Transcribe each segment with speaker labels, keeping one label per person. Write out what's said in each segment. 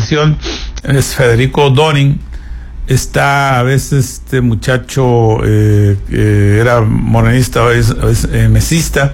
Speaker 1: información, es Federico Dorin. Está a veces este muchacho era morenista, es mesista,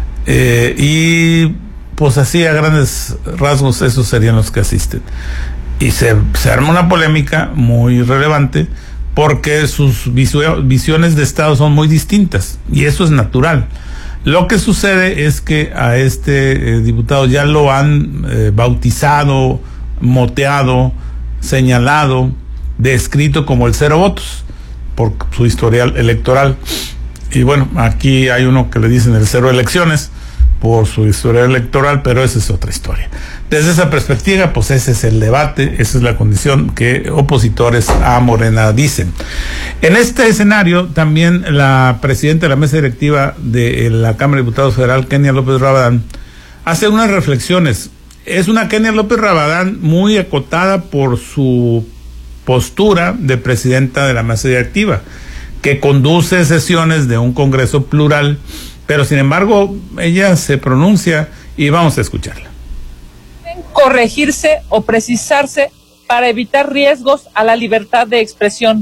Speaker 1: y pues así a grandes rasgos esos serían los que asisten. Y se arma una polémica muy relevante porque sus visiones de Estado son muy distintas, y eso es natural. Lo que sucede es que a este diputado ya lo han bautizado, moteado, señalado, descrito como el cero votos por su historial electoral. Y bueno, aquí hay uno que le dicen el cero elecciones por su historial electoral, pero esa es otra historia. Desde esa perspectiva, pues ese es el debate, esa es la condición que opositores a Morena dicen. En este escenario, también la presidenta de la mesa directiva de la Cámara de Diputados Federal, Kenia López Rabadán, hace unas reflexiones. Es una Kenia López Rabadán muy acotada por su postura de presidenta de la mesa directiva, que conduce sesiones de un congreso plural, pero sin embargo ella se pronuncia y vamos a escucharla.
Speaker 2: Corregirse o precisarse para evitar riesgos a la libertad de expresión.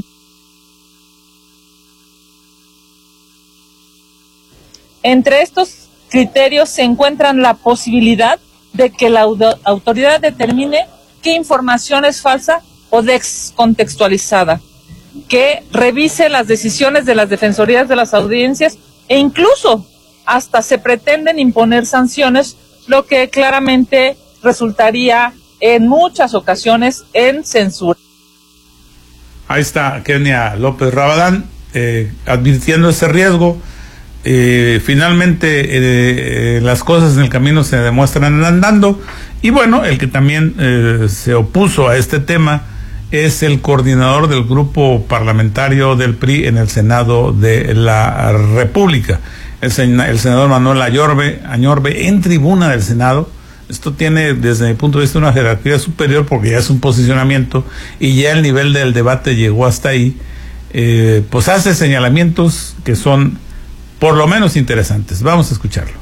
Speaker 2: Entre estos criterios se encuentran la posibilidad de que la autoridad determine qué información es falsa o descontextualizada, que revise las decisiones de las defensorías de las audiencias e incluso hasta se pretenden imponer sanciones, lo que claramente resultaría en muchas ocasiones en censura.
Speaker 1: Ahí está Kenia López Rabadán advirtiendo ese riesgo. Finalmente las cosas en el camino se demuestran andando, y bueno, el que también se opuso a este tema es el coordinador del grupo parlamentario del PRI en el Senado de la República, el senador Manuel Añorbe, en tribuna del Senado. Esto tiene, desde mi punto de vista, una jerarquía superior porque ya es un posicionamiento y ya el nivel del debate llegó hasta ahí. Pues hace señalamientos que son por lo menos interesantes. Vamos a escucharlo.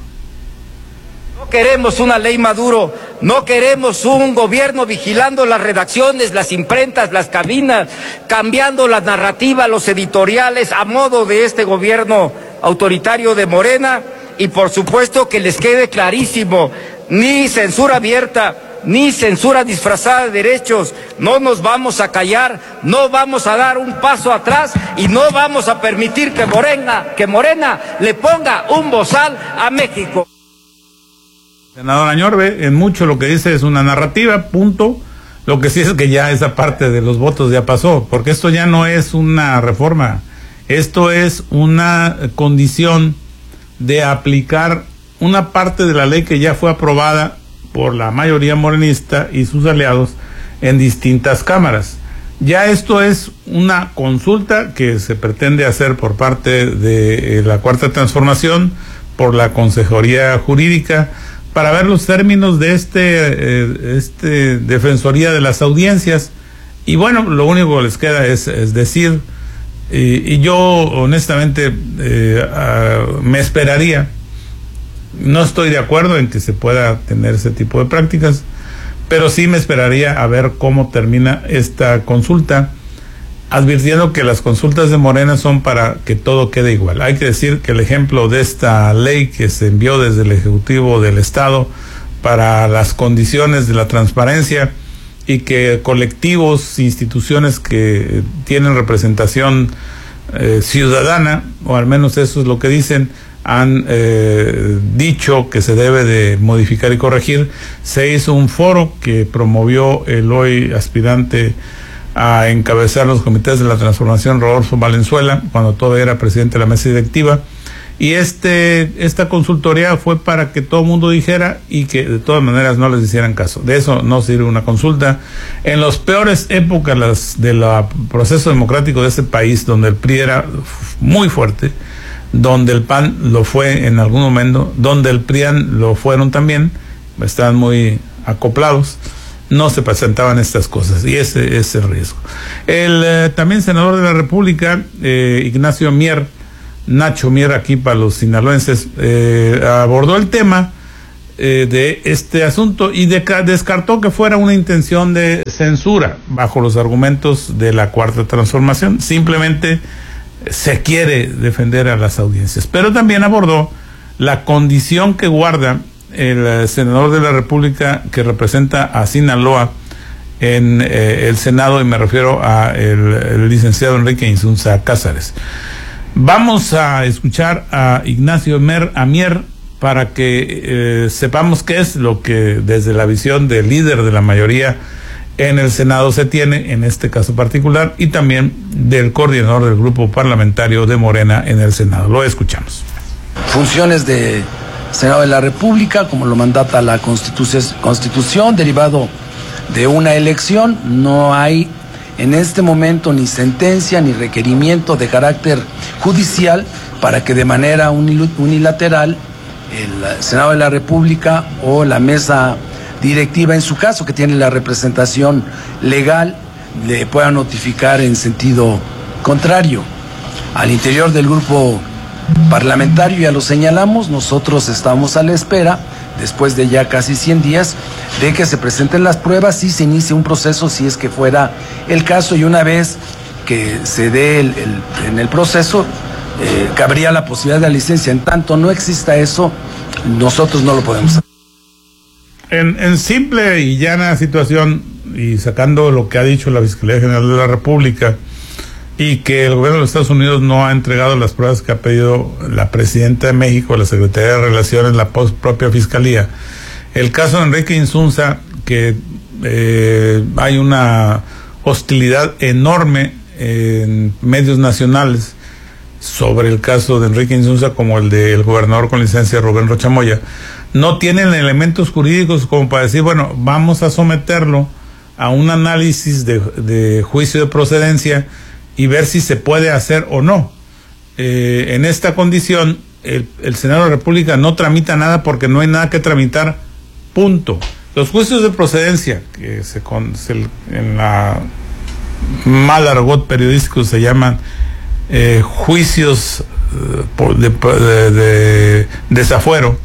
Speaker 3: No queremos una ley Maduro, no queremos un gobierno vigilando las redacciones, las imprentas, las cabinas, cambiando la narrativa, los editoriales a modo de este gobierno autoritario de Morena. Y por supuesto que les quede clarísimo, ni censura abierta, ni censura disfrazada de derechos. No nos vamos a callar, no vamos a dar un paso atrás y no vamos a permitir que Morena le ponga un bozal a México.
Speaker 1: Senador Añorbe, en mucho lo que dice es una narrativa, punto. Lo que sí es que ya esa parte de los votos ya pasó, porque esto ya no es una reforma, esto es una condición de aplicar una parte de la ley que ya fue aprobada por la mayoría morenista y sus aliados en distintas cámaras. Ya esto es una consulta que se pretende hacer por parte de la Cuarta Transformación, por la Consejería Jurídica, para ver los términos de este Defensoría de las Audiencias. Y bueno, lo único que les queda es decir, y yo honestamente me esperaría. No estoy de acuerdo en que se pueda tener ese tipo de prácticas, pero sí me esperaría a ver cómo termina esta consulta, advirtiendo que las consultas de Morena son para que todo quede igual. Hay que decir que el ejemplo de esta ley que se envió desde el Ejecutivo del Estado para las condiciones de la transparencia, y que colectivos, instituciones que tienen representación ciudadana, o al menos eso es lo que dicen, han dicho que se debe de modificar y corregir. Se hizo un foro que promovió el hoy aspirante a encabezar los comités de la transformación, Rodolfo Valenzuela, cuando todavía era presidente de la mesa directiva, y esta consultoría fue para que todo el mundo dijera y que de todas maneras no les hicieran caso. De eso no sirve una consulta. En las peores épocas del proceso democrático de este país, donde el PRI era muy fuerte, donde el PAN lo fue en algún momento, donde el PRIAN lo fueron también, estaban muy acoplados, no se presentaban estas cosas, y ese es el riesgo. El también senador de la República, Ignacio Mier, Nacho Mier aquí para los sinaloenses, abordó el tema de este asunto y descartó que fuera una intención de censura bajo los argumentos de la Cuarta Transformación. Simplemente se quiere defender a las audiencias, pero también abordó la condición que guarda el senador de la República que representa a Sinaloa en el Senado, y me refiero a el licenciado Enrique Insunza Cázares. Vamos a escuchar a Ignacio Amier para que sepamos qué es lo que desde la visión del líder de la mayoría en el Senado se tiene en este caso particular, y también del coordinador del grupo parlamentario de Morena en el Senado. Lo escuchamos.
Speaker 4: Funciones de Senado de la República, como lo mandata la Constitución, derivado de una elección. No hay en este momento ni sentencia ni requerimiento de carácter judicial para que de manera unilateral el Senado de la República o la mesa directiva, en su caso, que tiene la representación legal, le pueda notificar en sentido contrario. Al interior del grupo parlamentario, ya lo señalamos, nosotros estamos a la espera, después de ya casi 100 días, de que se presenten las pruebas y se inicie un proceso, si es que fuera el caso, y una vez que se dé en el proceso, cabría la posibilidad de la licencia. En tanto no exista eso, nosotros no lo podemos hacer.
Speaker 1: En simple y llana situación, y sacando lo que ha dicho la Fiscalía General de la República, y que el gobierno de los Estados Unidos no ha entregado las pruebas que ha pedido la Presidenta de México, la Secretaría de Relaciones, la propia Fiscalía. El caso de Enrique Insunza, que hay una hostilidad enorme en medios nacionales sobre el caso de Enrique Insunza, como el del gobernador con licencia Rubén Rocha Moya, no tienen elementos jurídicos como para decir, bueno, vamos a someterlo a un análisis de juicio de procedencia y ver si se puede hacer o no. En esta condición, el Senado de la República no tramita nada porque no hay nada que tramitar, punto. Los juicios de procedencia, que en la mal argot periodístico se llaman juicios de desafuero,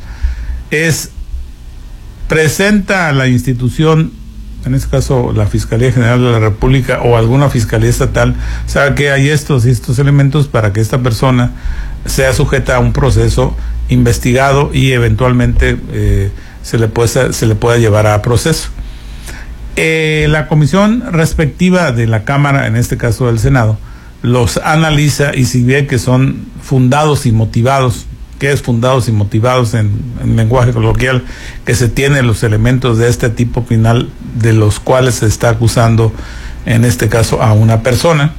Speaker 1: presenta a la institución, en este caso la Fiscalía General de la República o alguna fiscalía estatal, sabe que hay estos elementos para que esta persona sea sujeta a un proceso investigado y eventualmente se le pueda llevar a proceso. La comisión respectiva de la Cámara, en este caso del Senado, los analiza, y si ve que son fundados y motivados, que es fundados y motivados en lenguaje coloquial, que se tienen los elementos de este tipo penal de los cuales se está acusando, en este caso a una persona,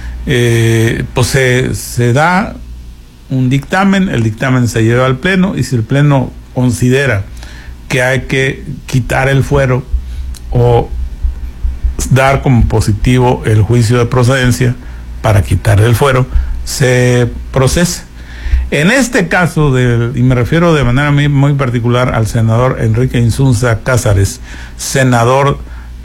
Speaker 1: pues se da un dictamen, el dictamen se lleva al Pleno, y si el Pleno considera que hay que quitar el fuero o dar como positivo el juicio de procedencia para quitar el fuero, se procesa. En este caso, y me refiero de manera muy particular al senador Enrique Insunza Cázares, senador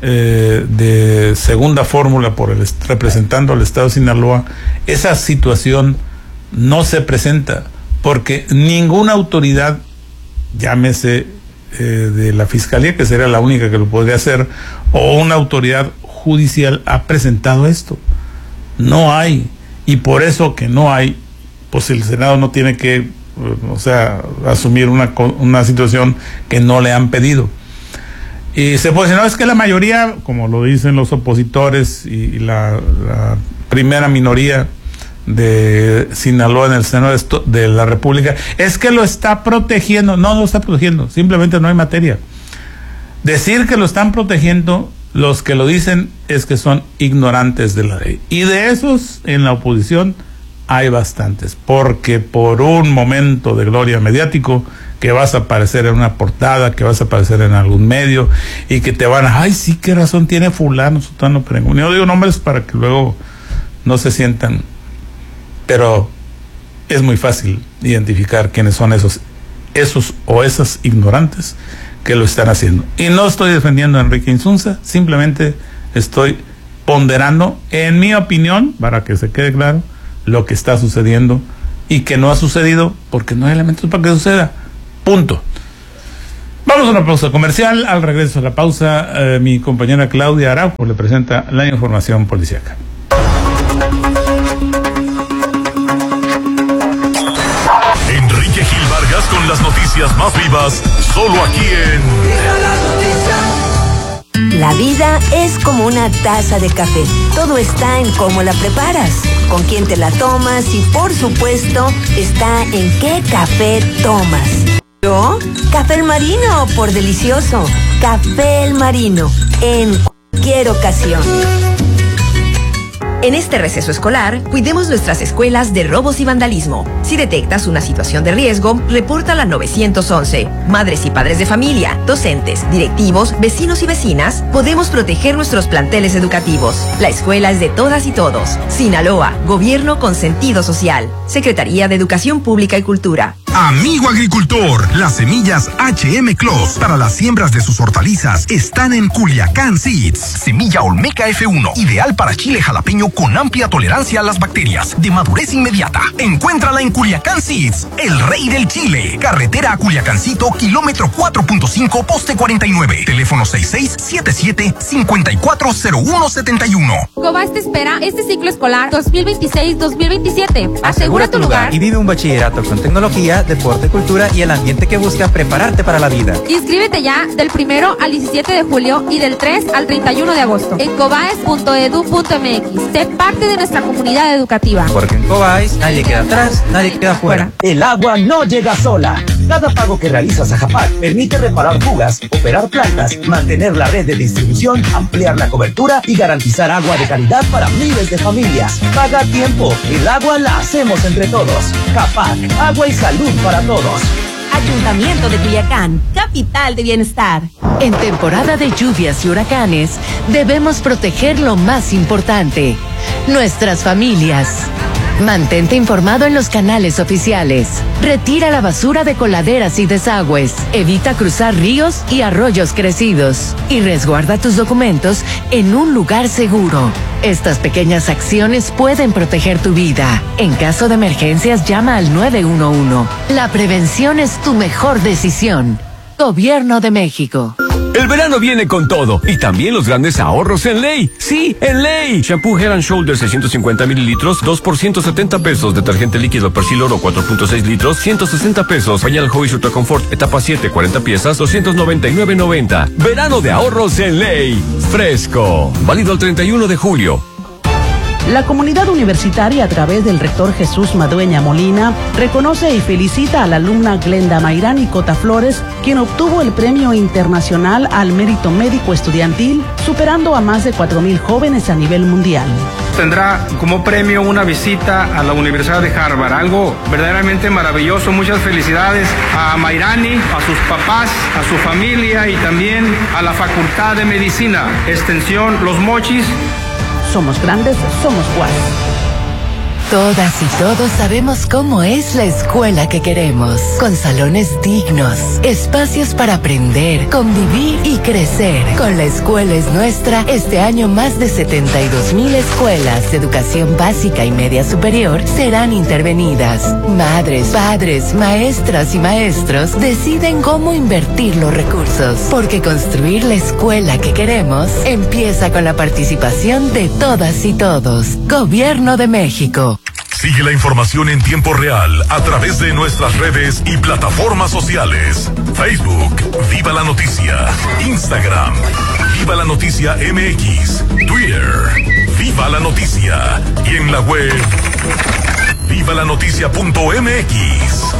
Speaker 1: de segunda fórmula representando al Estado de Sinaloa, esa situación no se presenta porque ninguna autoridad, llámese de la Fiscalía, que sería la única que lo podría hacer, o una autoridad judicial, ha presentado esto. No hay, y por eso que no hay, pues el Senado no tiene que, asumir una situación que no le han pedido. Y se puede decir, no, es que la mayoría, como lo dicen los opositores y la primera minoría de Sinaloa en el Senado de la República, es que lo está protegiendo. No lo está protegiendo, simplemente no hay materia. Decir que lo están protegiendo, los que lo dicen es que son ignorantes de la ley. Y de esos en la oposición hay bastantes, porque por un momento de gloria mediático, que vas a aparecer en una portada, que vas a aparecer en algún medio, y que te van a, ay, sí, qué razón tiene fulano, sutano, perengano. Yo digo nombres para que luego no se sientan, pero es muy fácil identificar quiénes son esos o esas ignorantes que lo están haciendo. Y no estoy defendiendo a Enrique Insunza, simplemente estoy ponderando, en mi opinión, para que se quede claro, lo que está sucediendo y que no ha sucedido porque no hay elementos para que suceda. Punto. Vamos a una pausa comercial. Al regreso de la pausa, mi compañera Claudia Araujo le presenta la información policíaca.
Speaker 5: Enrique Gil Vargas con las noticias más vivas, solo aquí en
Speaker 6: La vida es como una taza de café. Todo está en cómo la preparas, con quién te la tomas y, por supuesto, está en qué café tomas. ¿Yo? Café El Marino, por delicioso. Café El Marino, en cualquier ocasión.
Speaker 7: En este receso escolar, cuidemos nuestras escuelas de robos y vandalismo. Si detectas una situación de riesgo, repórtala al 911. Madres y padres de familia, docentes, directivos, vecinos y vecinas, podemos proteger nuestros planteles educativos. La escuela es de todas y todos. Sinaloa, gobierno con sentido social. Secretaría de Educación Pública y Cultura.
Speaker 8: Amigo agricultor, las semillas HM Clos para las siembras de sus hortalizas están en Culiacán Seeds. Semilla Olmeca F1, ideal para chile jalapeño con amplia tolerancia a las bacterias, de madurez inmediata. Encuéntrala en Culiacán Seeds, el rey del chile. Carretera a Culiacancito, kilómetro 4.5, poste 49. Teléfono 6677-540171.
Speaker 9: Cobás te espera este ciclo escolar 2026-2027.
Speaker 10: Asegura tu lugar y vive un bachillerato con tecnología, deporte, cultura y el ambiente que busca prepararte para la vida.
Speaker 9: Inscríbete ya del 1 al 17 de julio y del 3 al 31 de agosto en cobaes.edu.mx. Sé parte de nuestra comunidad educativa.
Speaker 10: Porque en Cobais nadie queda atrás, nadie queda fuera.
Speaker 11: El agua no llega sola. Cada pago que realizas a Japac permite reparar fugas, operar plantas, mantener la red de distribución, ampliar la cobertura y garantizar agua de calidad para miles de familias. Paga a tiempo. El agua la hacemos entre todos. Japac, agua y salud para todos.
Speaker 6: Ayuntamiento de Culiacán, capital de bienestar.
Speaker 12: En temporada de lluvias y huracanes, debemos proteger lo más importante, nuestras familias. Mantente informado en los canales oficiales. Retira la basura de coladeras y desagües. Evita cruzar ríos y arroyos crecidos. Y resguarda tus documentos en un lugar seguro. Estas pequeñas acciones pueden proteger tu vida. En caso de emergencias, llama al 911. La prevención es tu mejor decisión. Gobierno de México.
Speaker 13: El verano viene con todo y también los grandes ahorros en Ley. Sí, en Ley. Shampoo Head & Shoulders 650 mililitros, 2 por 170 pesos. Detergente líquido Persil Oro 4.6 litros, 160 pesos. Pañal Hobbies Ultra Comfort, etapa 7, 40 piezas, 299.90. Verano de ahorros en Ley. Fresco. Válido el 31 de julio.
Speaker 14: La comunidad universitaria, a través del rector Jesús Madueña Molina, reconoce y felicita a la alumna Glenda Mayrani Cota Flores, quien obtuvo el Premio Internacional al Mérito Médico Estudiantil, superando a más de 4,000 jóvenes a nivel mundial.
Speaker 15: Tendrá como premio una visita a la Universidad de Harvard, algo verdaderamente maravilloso. Muchas felicidades a Mayrani, a sus papás, a su familia y también a la Facultad de Medicina, Extensión Los Mochis.
Speaker 14: Somos grandes, somos Juárez.
Speaker 12: Todas y todos sabemos cómo es la escuela que queremos, con salones dignos, espacios para aprender, convivir y crecer. Con La Escuela es Nuestra, este año más de 72,000 escuelas de educación básica y media superior serán intervenidas. Madres, padres, maestras y maestros deciden cómo invertir los recursos, porque construir la escuela que queremos empieza con la participación de todas y todos. Gobierno de México.
Speaker 5: Sigue la información en tiempo real a través de nuestras redes y plataformas sociales. Facebook, Viva la Noticia. Instagram, Viva la Noticia MX. Twitter, Viva la Noticia. Y en la web, vivalanoticia.mx.